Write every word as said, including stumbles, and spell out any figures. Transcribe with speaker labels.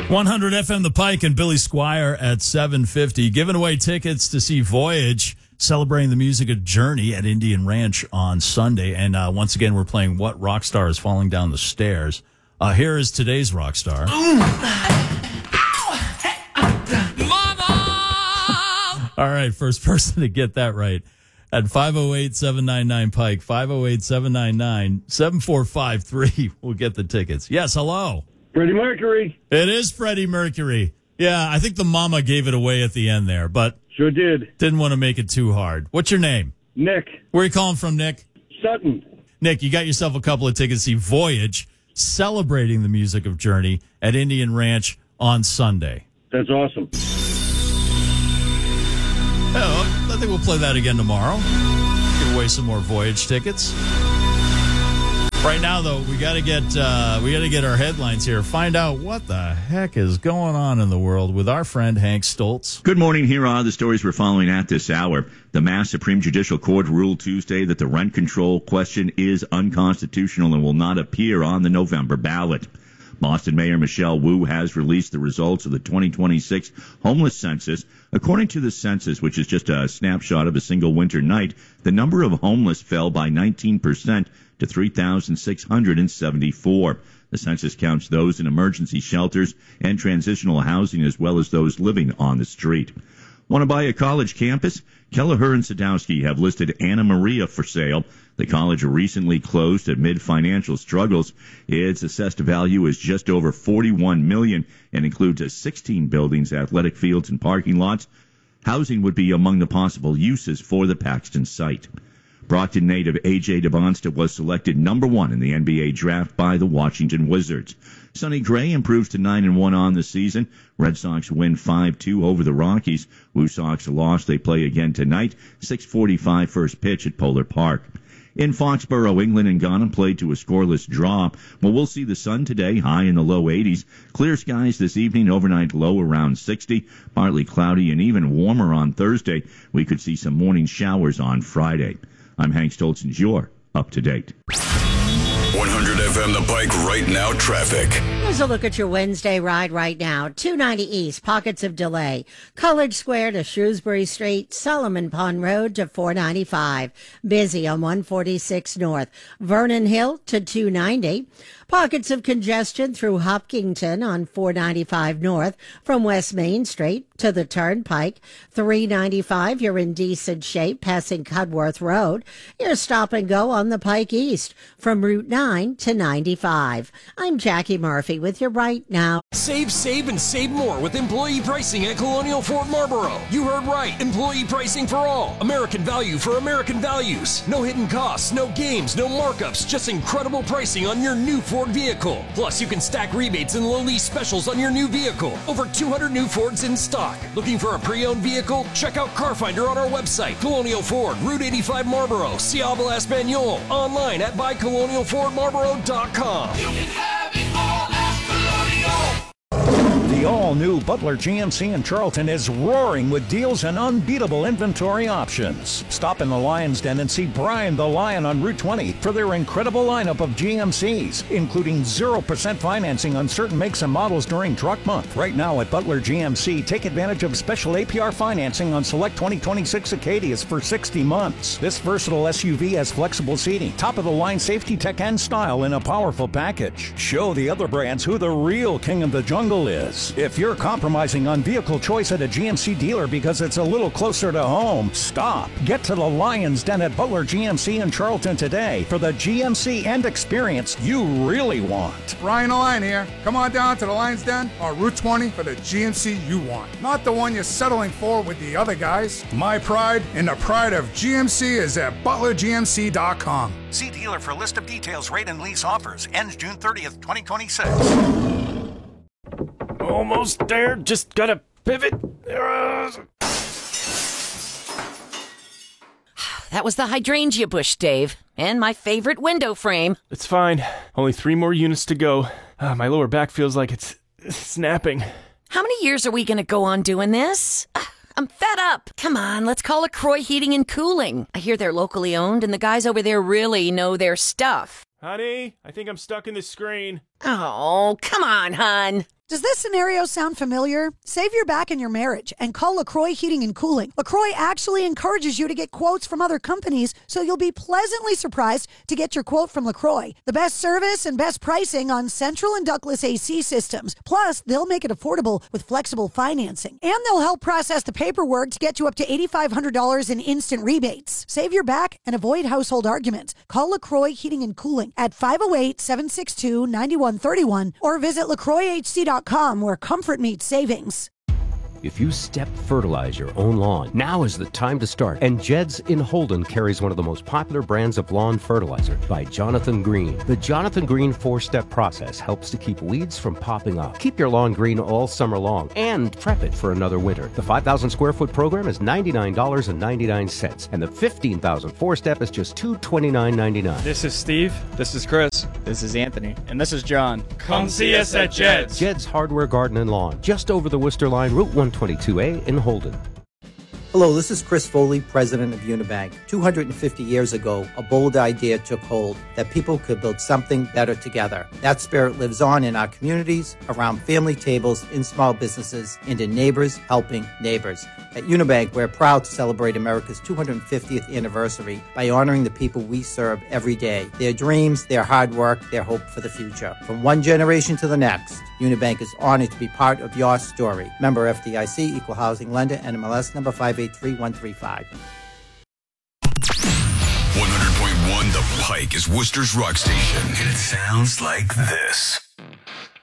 Speaker 1: one hundred F M The Pike and Billy Squire at seven fifty, giving away tickets to see Voyage, celebrating the music of Journey at Indian Ranch on Sunday. And uh, once again, we're playing What Rock Star is Falling Down the Stairs. Uh, here is today's rock star.
Speaker 2: Mama!
Speaker 1: All right, first person to get that right at five oh eight, seven nine nine, Pike, five oh eight, seven nine nine, seven four five three will get the tickets. Yes, hello.
Speaker 3: Freddie Mercury.
Speaker 1: It is Freddie Mercury. Yeah, I think the mama gave it away at the end there, but
Speaker 3: Sure did.
Speaker 1: didn't want to make it too hard. What's your name?
Speaker 3: Nick.
Speaker 1: Where are you calling from, Nick?
Speaker 3: Sutton.
Speaker 1: Nick, you got yourself a couple of tickets to see Voyage, celebrating the music of Journey at Indian Ranch on Sunday.
Speaker 3: That's awesome.
Speaker 1: Oh, I think we'll play that again tomorrow. Give away some more Voyage tickets. Right now, though, we got to get uh, we got to get our headlines here. Find out what the heck is going on in the world with our friend Hank Stoltz.
Speaker 4: Good morning. Here are the stories we're following at this hour. The Mass Supreme Judicial Court ruled Tuesday that the rent control question is unconstitutional and will not appear on the November ballot. Boston Mayor Michelle Wu has released the results of the twenty twenty-six homeless census. According to the census, which is just a snapshot of a single winter night, the number of homeless fell by nineteen percent to three thousand six hundred seventy-four. The census counts those in emergency shelters and transitional housing as well as those living on the street. Want to buy a college campus? Kelleher and Sadowski have listed Anna Maria for sale. The college recently closed amid financial struggles. Its assessed value is just over forty-one million dollars and includes sixteen buildings, athletic fields, and parking lots. Housing would be among the possible uses for the Paxton site. Brockton native A J DeBonsta was selected number one in the N B A draft by the Washington Wizards. Sonny Gray improves to nine and one on the season. Red Sox win five two over the Rockies. Woo Sox lost. They play again tonight. six forty-five first pitch at Polar Park. In Foxborough, England and Ghana played to a scoreless draw. Well, we'll see the sun today, high in the low eighties. Clear skies this evening, overnight low around sixty. Partly cloudy and even warmer on Thursday. We could see some morning showers on Friday. I'm Hank Stoltz, and you're up to date.
Speaker 2: one hundred F M The Pike right now traffic.
Speaker 5: Here's a look at your Wednesday ride right now. two ninety East, pockets of delay. College Square to Shrewsbury Street, Solomon Pond Road to four ninety-five. Busy on one forty-six North. Vernon Hill to two ninety. Pockets of congestion through Hopkinton on four ninety-five North from West Main Street to the Turnpike. three ninety-five, you're in decent shape passing Cudworth Road. You're stop and go on the Pike East from Route nine to ninety-five. I'm Jackie Murphy with you right now.
Speaker 6: Save, save, and save more with employee pricing at Colonial Ford Marlboro. You heard right. Employee pricing for all. American value for American values. No hidden costs, no games, no markups, just incredible pricing on your new Ford vehicle. Plus, you can stack rebates and low lease specials on your new vehicle. Over two hundred new Fords in stock. Looking for a pre-owned vehicle? Check out Car Finder on our website. Colonial Ford, Route eighty-five Marlboro, Ciabola Español. Online at buy colonial ford marlboro dot com.
Speaker 2: You can have it all at Colonial.
Speaker 7: The all-new Butler G M C in Charlton is roaring with deals and unbeatable inventory options. Stop in the Lion's Den and see Brian the Lion on Route twenty for their incredible lineup of G M Cs, including zero percent financing on certain makes and models during Truck Month. Right now at Butler G M C, take advantage of special A P R financing on select twenty twenty-six Acadias for sixty months. This versatile S U V has flexible seating, top-of-the-line safety tech and style in a powerful package. Show the other brands who the real king of the jungle is. If you're compromising on vehicle choice at a G M C dealer because it's a little closer to home, stop. Get to the Lion's Den at Butler G M C in Charlton today for the G M C and experience you really want.
Speaker 8: Brian Alline here. Come on down to the Lion's Den on Route twenty for the G M C you want. Not the one you're settling for with the other guys. My pride and the pride of G M C is at butler g m c dot com.
Speaker 7: See dealer for list of details, rate and lease offers. Ends June thirtieth, twenty twenty-six.
Speaker 9: Almost there. Just gotta pivot.
Speaker 10: That was the hydrangea bush, Dave, and my favorite window frame.
Speaker 9: It's fine. Only three more units to go. Uh, my lower back feels like it's snapping.
Speaker 10: How many years are we gonna go on doing this? Uh, I'm fed up. Come on, let's call it Croy Heating and Cooling. I hear they're locally owned, and the guys over there really know their stuff.
Speaker 9: Honey, I think I'm stuck in this screen.
Speaker 10: Oh, come on, hon.
Speaker 11: Does this scenario sound familiar? Save your back in your marriage and call LaCroix Heating and Cooling. LaCroix actually encourages you to get quotes from other companies, so you'll be pleasantly surprised to get your quote from LaCroix. The best service and best pricing on central and ductless A C systems. Plus, they'll make it affordable with flexible financing. And they'll help process the paperwork to get you up to eight thousand five hundred dollars in instant rebates. Save your back and avoid household arguments. Call LaCroix Heating and Cooling at five oh eight, seven six two, nine one three one or visit lacroix h c dot com where comfort meets savings.
Speaker 12: If you step fertilize your own lawn, now is the time to start. And Jed's in Holden carries one of the most popular brands of lawn fertilizer by Jonathan Green. The Jonathan Green four-step process helps to keep weeds from popping up. Keep your lawn green all summer long and prep it for another winter. The five thousand square foot program is ninety-nine dollars and ninety-nine cents, and the fifteen thousand four-step is just two hundred twenty-nine dollars and ninety-nine cents.
Speaker 13: This is Steve. This is Chris. This is Anthony. And this is John. Come see us at Jed's.
Speaker 12: Jed's Hardware, Garden and Lawn, just over the Worcester Line, Route one twenty-two A in Holden.
Speaker 14: Hello, this is Chris Foley, president of Unibank. two hundred fifty years ago, a bold idea took hold that people could build something better together. That spirit lives on in our communities, around family tables, in small businesses, and in neighbors helping neighbors. At Unibank, we're proud to celebrate America's two hundred fiftieth anniversary by honoring the people we serve every day, their dreams, their hard work, their hope for the future. From one generation to the next, Unibank is honored to be part of your story. Member F D I C, Equal Housing Lender, N M L S number five eight three one three five.
Speaker 2: one hundred point one The Pike is Worcester's rock station, and it sounds like this.